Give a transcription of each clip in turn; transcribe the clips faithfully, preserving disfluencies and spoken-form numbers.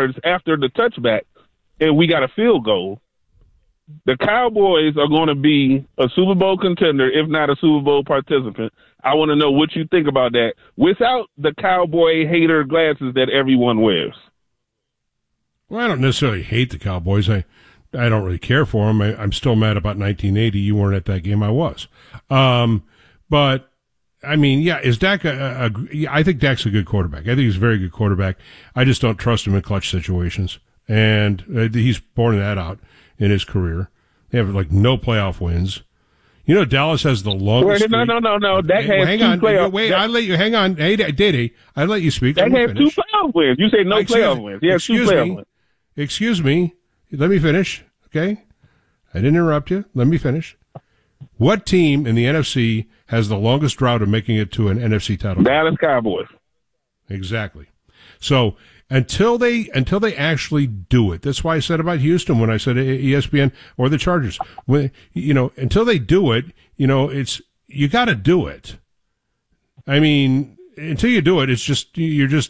yards after the touchback, and we got a field goal, the Cowboys are going to be a Super Bowl contender, if not a Super Bowl participant. I want to know what you think about that without the cowboy hater glasses that everyone wears. Well, I don't necessarily hate the Cowboys. I I don't really care for them. I, I'm still mad about nineteen eighty. You weren't at that game. I was. Um, but, I mean, yeah, is Dak a, a, I think Dak's a good quarterback. I think he's a very good quarterback. I just don't trust him in clutch situations. And uh, he's borne that out in his career. They have, like, no playoff wins. You know, Dallas has the longest Wait, no, no, no, no. Dak hey, has hang two on. playoff Wait, Dak, I let you, hang on. Hey, Diddy, I let you speak. Dak has two playoff wins. You say no excuse, playoff wins. He has two playoff me, wins. Excuse me. Let me finish, okay? I didn't interrupt you. Let me finish. What team in the N F C has the longest drought of making it to an N F C title? Dallas Cowboys. Exactly. So until they until they actually do it, that's why I said about Houston when I said E S P N or the Chargers. When you know, until they do it, you know, it's you got to do it. I mean, until you do it, it's just you're just.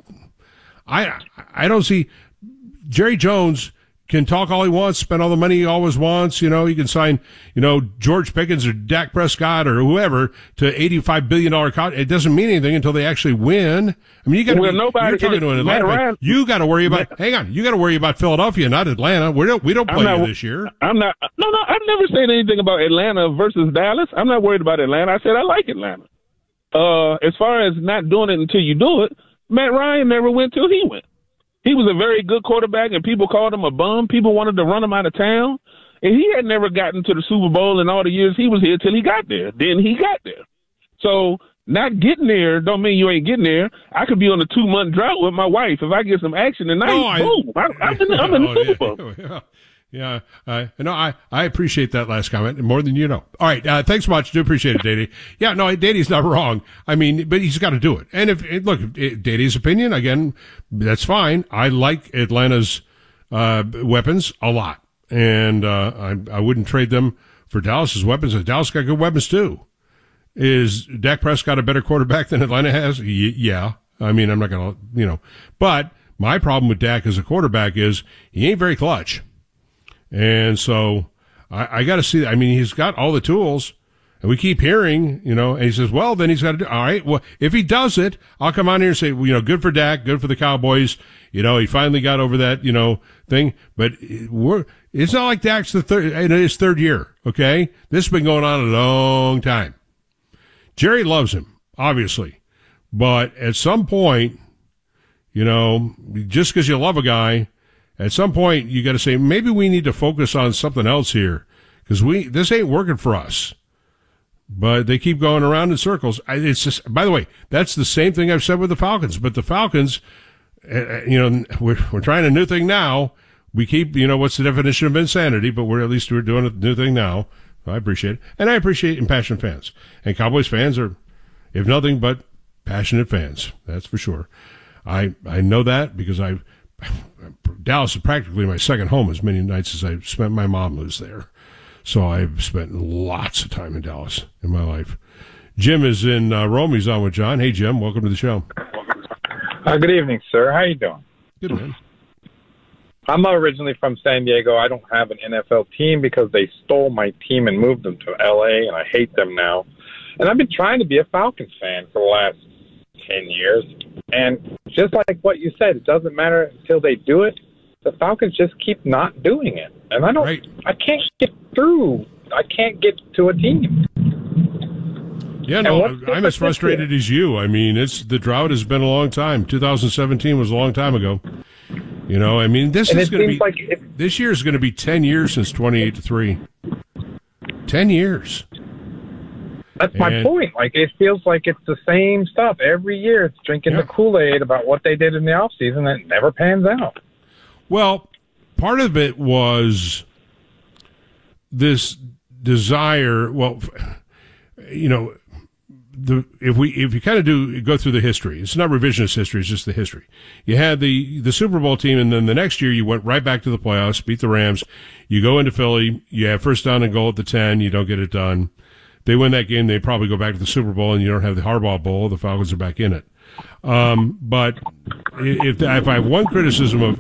I I don't see Jerry Jones can talk all he wants, spend all the money he always wants. You know, he can sign, you know, George Pickens or Dak Prescott or whoever to eighty-five billion dollars contract. It doesn't mean anything until they actually win. I mean, you got to well, be, nobody, you're talking to an Atlanta fan. You got to worry about, Matt, hang on, you got to worry about Philadelphia, not Atlanta. We don't, we don't play not, you this year. I'm not, no, no, I've never said anything about Atlanta versus Dallas. I'm not worried about Atlanta. I said I like Atlanta. Uh, as far as not doing it until you do it, Matt Ryan never went till he went. He was a very good quarterback, and people called him a bum. People wanted to run him out of town. And he had never gotten to the Super Bowl in all the years he was here till he got there. Then he got there. So not getting there don't mean you ain't getting there. I could be on a two-month drought with my wife. If I get some action tonight, no, I, boom, I, I'm in the, I'm in the oh, Super Bowl. Yeah, yeah. Yeah, uh, no, I, I appreciate that last comment more than you know. All right, uh, thanks much. Do appreciate it, Dady. Yeah, no, Dady's not wrong. I mean, but he's got to do it. And if, look, Dady's opinion, again, that's fine. I like Atlanta's, uh, weapons a lot. And, uh, I, I wouldn't trade them for Dallas's weapons. Dallas got good weapons too. Is Dak Prescott a better quarterback than Atlanta has? Y- yeah. I mean, I'm not going to, you know, but my problem with Dak as a quarterback is he ain't very clutch. And so I, I got to see that. I mean, he's got all the tools, and we keep hearing, you know, and he says, well, then he's got to do, all right, well, if he does it, I'll come on here and say, well, you know, good for Dak, good for the Cowboys. You know, he finally got over that, you know, thing. But we're, it's not like Dak's the third, in his third year, okay? This has been going on a long time. Jerry loves him, obviously. But at some point, you know, just because you love a guy, at some point, you got to say, maybe we need to focus on something else here, because we this ain't working for us. But they keep going around in circles. It's just, by the way, that's the same thing I've said with the Falcons. But the Falcons, uh, you know, we're we're trying a new thing now. We keep, you know, what's the definition of insanity? But we're at least we're doing a new thing now. I appreciate it, and I appreciate impassioned fans. And Cowboys fans are, if nothing but passionate fans. That's for sure. I I know that because I've. Dallas is practically my second home as many nights as I've spent. My mom lives there. So I've spent lots of time in Dallas in my life. Jim is in uh, Rome. He's on with John. Hey, Jim. Welcome to the show. Uh, good evening, sir. How you doing? Good, man. I'm originally from San Diego. I don't have an N F L team because they stole my team and moved them to L A, and I hate them now. And I've been trying to be a Falcons fan for the last ten years. And just like what you said, it doesn't matter until they do it. The Falcons just keep not doing it. And I don't, right. I can't get through. I can't get to a team. Yeah, no, I'm as frustrated as you. I mean, it's the drought has been a long time. two thousand seventeen was a long time ago. You know, I mean, this and is going to be, like it, this year is going to be ten years since twenty-eight to three. ten years. That's my and, point. Like, it feels like it's the same stuff every year. It's drinking yeah. the Kool-Aid about what they did in the offseason, and it never pans out. Well, part of it was this desire. Well, you know, the if we if you kind of do go through the history, it's not revisionist history; it's just the history. You had the the Super Bowl team, and then the next year you went right back to the playoffs, beat the Rams. You go into Philly, you have first down and goal at the ten, you don't get it done. They win that game, they probably go back to the Super Bowl, and you don't have the Harbaugh Bowl. The Falcons are back in it. Um, but if if I have one criticism of,